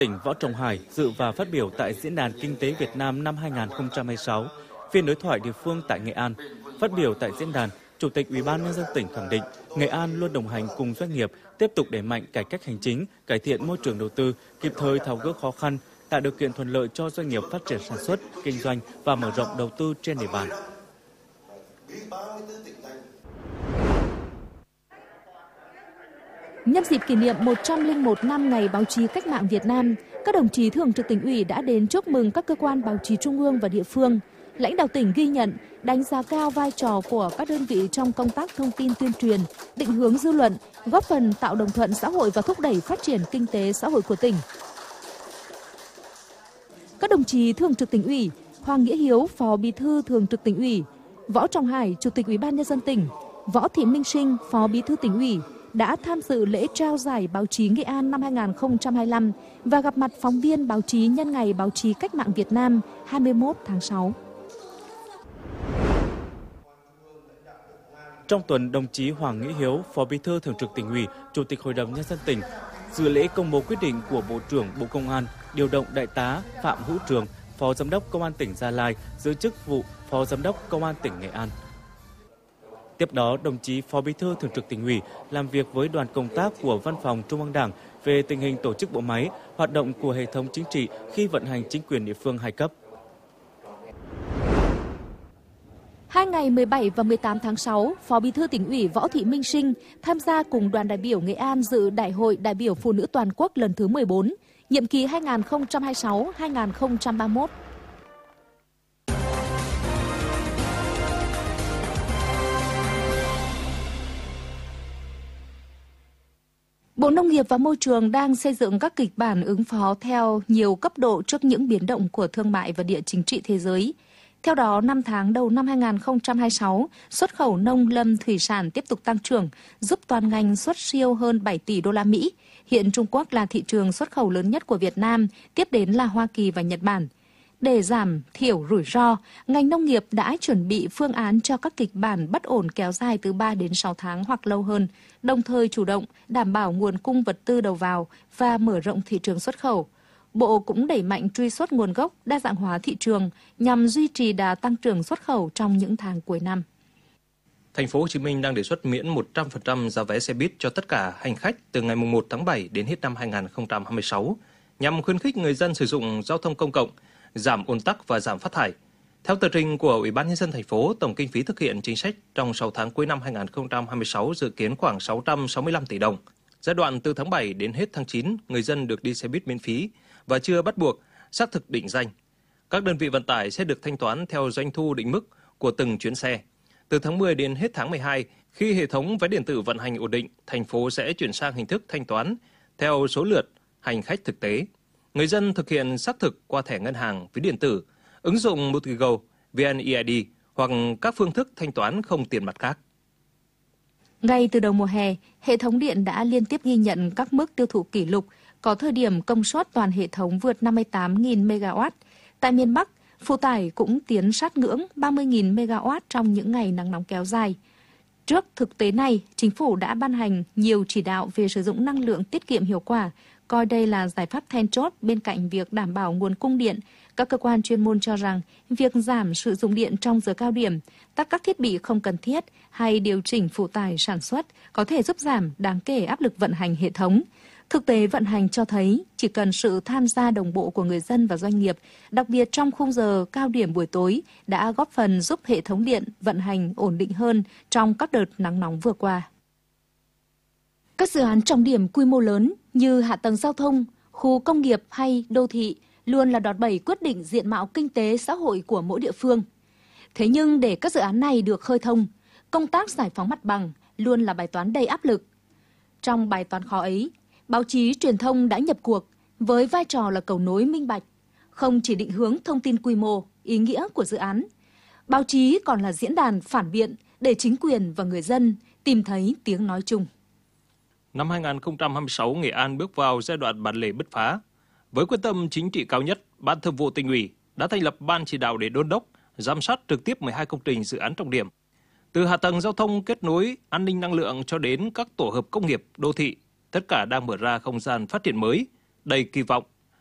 Tỉnh Võ Trọng Hải dự và phát biểu tại Diễn đàn Kinh tế Việt Nam năm 2026, phiên đối thoại địa phương tại Nghệ An. Phát biểu tại diễn đàn, Chủ tịch Ủy ban Nhân dân tỉnh khẳng định Nghệ An luôn đồng hành cùng doanh nghiệp, tiếp tục đẩy mạnh cải cách hành chính, cải thiện môi trường đầu tư, kịp thời tháo gỡ khó khăn, tạo điều kiện thuận lợi cho doanh nghiệp phát triển sản xuất, kinh doanh và mở rộng đầu tư trên địa bàn. Nhân dịp kỷ niệm 101 năm Ngày Báo chí Cách mạng Việt Nam, các đồng chí Thường trực Tỉnh ủy đã đến chúc mừng các cơ quan báo chí trung ương và địa phương. Lãnh đạo tỉnh ghi nhận, đánh giá cao vai trò của các đơn vị trong công tác thông tin tuyên truyền, định hướng dư luận, góp phần tạo đồng thuận xã hội và thúc đẩy phát triển kinh tế xã hội của tỉnh. Các đồng chí Thường trực Tỉnh ủy, Hoàng Nghĩa Hiếu, Phó Bí thư Thường trực Tỉnh ủy, Võ Trọng Hải, Chủ tịch Ủy ban Nhân dân tỉnh, Võ Thị Minh Sinh, Phó Bí thư Tỉnh ủy đã tham dự lễ trao giải báo chí Nghệ An năm 2025 và gặp mặt phóng viên báo chí nhân ngày báo chí Cách mạng Việt Nam 21 tháng 6. Trong tuần, đồng chí Hoàng Nghĩa Hiếu, Phó Bí thư Thường trực Tỉnh ủy, Chủ tịch Hội đồng Nhân dân tỉnh, dự lễ công bố quyết định của Bộ trưởng Bộ Công an điều động Đại tá Phạm Hữu Trường, Phó Giám đốc Công an tỉnh Gia Lai giữ chức vụ Phó Giám đốc Công an tỉnh Nghệ An. Tiếp đó, đồng chí Phó Bí thư Thường trực Tỉnh ủy làm việc với đoàn công tác của Văn phòng Trung ương Đảng về tình hình tổ chức bộ máy, hoạt động của hệ thống chính trị khi vận hành chính quyền địa phương hai cấp. Hai ngày 17 và 18 tháng 6, Phó Bí thư Tỉnh ủy Võ Thị Minh Sinh tham gia cùng đoàn đại biểu Nghệ An dự Đại hội đại biểu Phụ nữ toàn quốc lần thứ 14, nhiệm kỳ 2026-2031. Bộ Nông nghiệp và Môi trường đang xây dựng các kịch bản ứng phó theo nhiều cấp độ trước những biến động của thương mại và địa chính trị thế giới. Theo đó, 5 tháng đầu năm 2026, xuất khẩu nông lâm thủy sản tiếp tục tăng trưởng, giúp toàn ngành xuất siêu hơn 7 tỷ đô la Mỹ. Hiện Trung Quốc là thị trường xuất khẩu lớn nhất của Việt Nam, tiếp đến là Hoa Kỳ và Nhật Bản. Để giảm thiểu rủi ro, ngành nông nghiệp đã chuẩn bị phương án cho các kịch bản bất ổn kéo dài từ 3 đến 6 tháng hoặc lâu hơn, đồng thời chủ động đảm bảo nguồn cung vật tư đầu vào và mở rộng thị trường xuất khẩu. Bộ cũng đẩy mạnh truy xuất nguồn gốc, đa dạng hóa thị trường nhằm duy trì đà tăng trưởng xuất khẩu trong những tháng cuối năm. Thành phố Hồ Chí Minh đang đề xuất miễn 100% giá vé xe buýt cho tất cả hành khách từ ngày 1 tháng 7 đến hết năm 2026, nhằm khuyến khích người dân sử dụng giao thông công cộng, giảm ùn tắc và giảm phát thải. Theo tờ trình của Ủy ban Nhân dân thành phố, tổng kinh phí thực hiện chính sách trong 6 tháng cuối năm 2026 dự kiến khoảng 665 tỷ đồng. Giai đoạn từ tháng 7 đến hết tháng 9, người dân được đi xe buýt miễn phí và chưa bắt buộc xác thực định danh. Các đơn vị vận tải sẽ được thanh toán theo doanh thu định mức của từng chuyến xe. Từ tháng 10 đến hết tháng 12, khi hệ thống vé điện tử vận hành ổn định, thành phố sẽ chuyển sang hình thức thanh toán theo số lượt hành khách thực tế. Người dân thực hiện xác thực qua thẻ ngân hàng, ví điện tử, ứng dụng Multigo, VNeID hoặc các phương thức thanh toán không tiền mặt khác. Ngay từ đầu mùa hè, hệ thống điện đã liên tiếp ghi nhận các mức tiêu thụ kỷ lục, có thời điểm công suất toàn hệ thống vượt 58.000 MW. Tại miền Bắc, phụ tải cũng tiến sát ngưỡng 30.000 MW trong những ngày nắng nóng kéo dài. Trước thực tế này, Chính phủ đã ban hành nhiều chỉ đạo về sử dụng năng lượng tiết kiệm hiệu quả, coi đây là giải pháp then chốt bên cạnh việc đảm bảo nguồn cung điện. Các cơ quan chuyên môn cho rằng việc giảm sử dụng điện trong giờ cao điểm, tắt các thiết bị không cần thiết hay điều chỉnh phụ tải sản xuất có thể giúp giảm đáng kể áp lực vận hành hệ thống. Thực tế vận hành cho thấy chỉ cần sự tham gia đồng bộ của người dân và doanh nghiệp, đặc biệt trong khung giờ cao điểm buổi tối, đã góp phần giúp hệ thống điện vận hành ổn định hơn trong các đợt nắng nóng vừa qua. Các dự án trọng điểm quy mô lớn như hạ tầng giao thông, khu công nghiệp hay đô thị luôn là đòn bẩy quyết định diện mạo kinh tế xã hội của mỗi địa phương. Thế nhưng để các dự án này được khơi thông, công tác giải phóng mặt bằng luôn là bài toán đầy áp lực. Trong bài toán khó ấy, báo chí truyền thông đã nhập cuộc với vai trò là cầu nối minh bạch, không chỉ định hướng thông tin quy mô, ý nghĩa của dự án. Báo chí còn là diễn đàn phản biện để chính quyền và người dân tìm thấy tiếng nói chung. Năm 2026, Nghệ An bước vào giai đoạn bản lề bứt phá. Với quyết tâm chính trị cao nhất, Ban Thường vụ Tỉnh ủy đã thành lập ban chỉ đạo để đôn đốc, giám sát trực tiếp 12 công trình dự án trọng điểm. Từ hạ tầng giao thông kết nối, an ninh năng lượng cho đến các tổ hợp công nghiệp, đô thị, tất cả đang mở ra không gian phát triển mới, đầy kỳ vọng